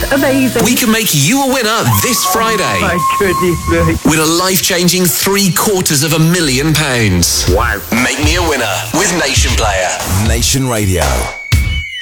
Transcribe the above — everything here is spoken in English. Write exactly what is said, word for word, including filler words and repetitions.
amazing. We can make you a winner this Friday. My goodness me. With a life-changing three quarters of a million pounds. Wow. Make me a winner with Nation Player. Nation Radio.